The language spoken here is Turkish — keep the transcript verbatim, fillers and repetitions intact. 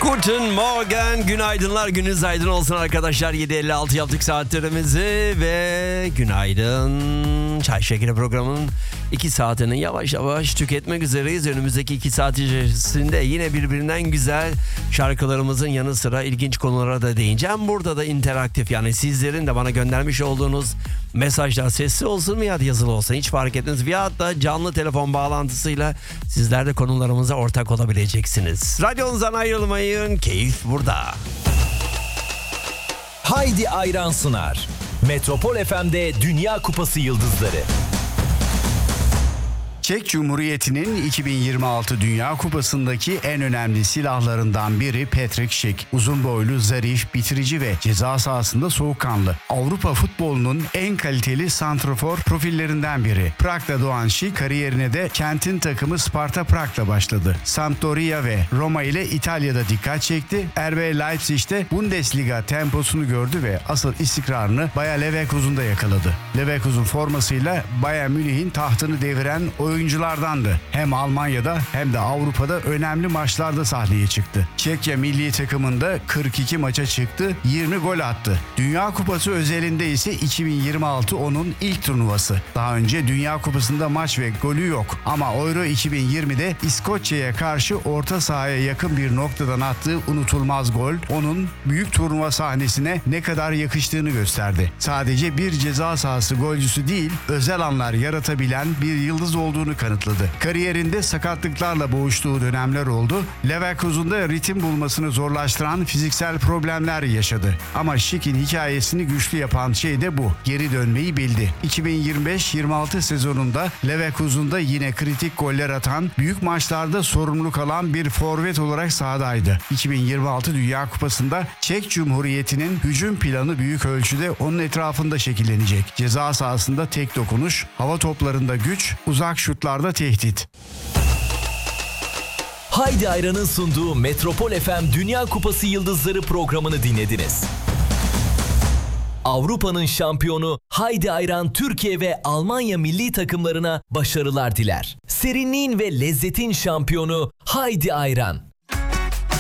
Guten Morgen, günaydınlar, gününüz aydın olsun arkadaşlar. yedi elli altı yaptık saatlerimizi ve günaydın. Çay Şekeri programının iki saatini yavaş yavaş tüketmek üzereyiz. Önümüzdeki iki saat içerisinde yine birbirinden güzel şarkılarımızın yanı sıra ilginç konulara da değineceğim. Burada da interaktif, yani sizlerin de bana göndermiş olduğunuz mesajlar sesli olsun veya yazılı olsun hiç fark etmez. Veyahut da canlı telefon bağlantısıyla sizler de konularımıza ortak olabileceksiniz. Radyonuzdan ayrılmayın, keyif burada. Haydi Ayran sunar. Metropol F M'de Dünya Kupası Yıldızları. Çek Cumhuriyeti'nin iki bin yirmi altı Dünya Kupası'ndaki en önemli silahlarından biri Patrick Schick. Uzun boylu, zarif, bitirici ve ceza sahasında soğukkanlı. Avrupa futbolunun en kaliteli santrafor profillerinden biri. Prag'da doğan Schick kariyerine de kentin takımı Sparta Prag'da başladı. Sampdoria ve Roma ile İtalya'da dikkat çekti. R B Leipzig'te Bundesliga temposunu gördü ve asıl istikrarını Bayer Leverkusen'da yakaladı. Leverkusen formasıyla Bayern Münih'in tahtını deviren oyunculardandı. Hem Almanya'da hem de Avrupa'da önemli maçlarda sahneye çıktı. Çekya milli takımında kırk iki maça çıktı, yirmi gol attı. Dünya Kupası özelinde ise iki bin yirmi altı onun ilk turnuvası. Daha önce Dünya Kupası'nda maç ve golü yok. Ama Euro iki bin yirmide İskoçya'ya karşı orta sahaya yakın bir noktadan attığı unutulmaz gol onun büyük turnuva sahnesine ne kadar yakıştığını gösterdi. Sadece bir ceza sahası golcüsü değil, özel anlar yaratabilen bir yıldız olduğunu kanıtladı. Kariyerinde sakatlıklarla boğuştuğu dönemler oldu. Leverkusen'da ritim bulmasını zorlaştıran fiziksel problemler yaşadı. Ama Schick'in hikayesini güçlü yapan şey de bu. Geri dönmeyi bildi. iki bin yirmi beş yirmi altı sezonunda Leverkusen'da yine kritik goller atan, büyük maçlarda sorumluluk alan bir forvet olarak sahadaydı. iki bin yirmi altı Dünya Kupası'nda Çek Cumhuriyeti'nin hücum planı büyük ölçüde onun etrafında şekillenecek. Ceza sahasında tek dokunuş, hava toplarında güç, uzak şutlarda tehdit. Haydi Ayran'ın sunduğu Metropol F M Dünya Kupası Yıldızları programını dinlediniz. Avrupa'nın şampiyonu Haydi Ayran Türkiye ve Almanya milli takımlarına başarılar diler. Serinliğin ve lezzetin şampiyonu Haydi Ayran.